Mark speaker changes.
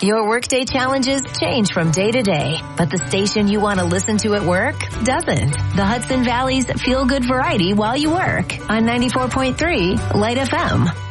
Speaker 1: Your workday challenges change from day to day, but the station you want to listen to at work doesn't. The Hudson Valley's feel-good variety while you work on 94.3 Light FM.